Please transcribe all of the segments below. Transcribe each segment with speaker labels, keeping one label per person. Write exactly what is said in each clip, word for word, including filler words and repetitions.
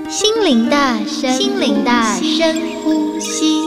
Speaker 1: 心灵的深心灵的深呼吸。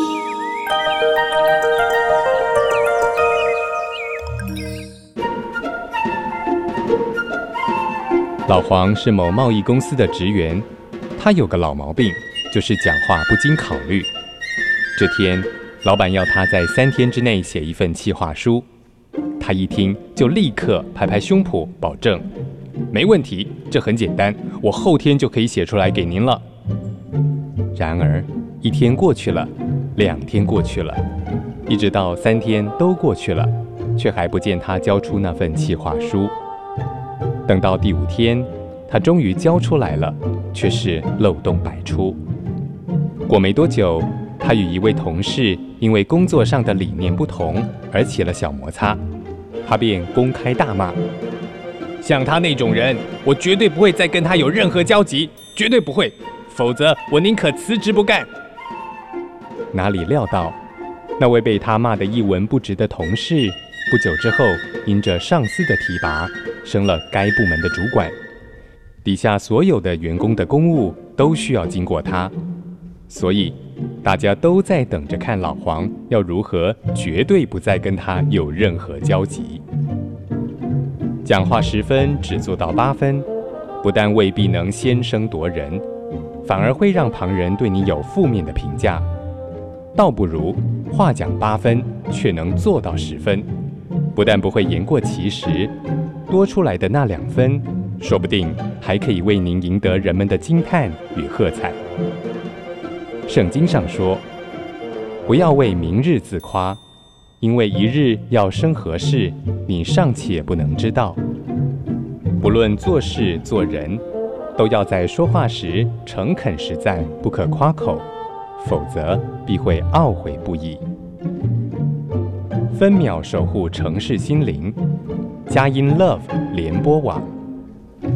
Speaker 2: 老黄是某贸易公司的职员，他有个老毛病，就是讲话不经考虑。这天，老板要他在三天之内写一份企划书，他一听就立刻拍拍胸脯，保证没问题，这很简单，我后天就可以写出来给您了。然而，一天过去了，两天过去了，一直到三天都过去了，却还不见他交出那份企划书。等到第五天，他终于交出来了，却是漏洞百出。过没多久，他与一位同事因为工作上的理念不同而起了小摩擦，他便公开大骂：像他那种人，我绝对不会再跟他有任何交集，绝对不会，否则我宁可辞职不干。哪里料到，那位被他骂得一文不值的同事，不久之后因着上司的提拔，升了该部门的主管，底下所有的员工的公务都需要经过他，所以大家都在等着看老黄要如何绝对不再跟他有任何交集。讲话十分只做到八分，不但未必能先声夺人，反而会让旁人对你有负面的评价，倒不如话讲八分却能做到十分，不但不会言过其实，多出来的那两分，说不定还可以为您赢得人们的惊叹与喝彩。圣经上说，不要为明日自夸，因为一日要生何事，你尚且不能知道。不论做事做人，都要在说话时诚恳实在，不可夸口，否则必会懊悔不已。分秒守护城市心灵，佳音 Love 联播网。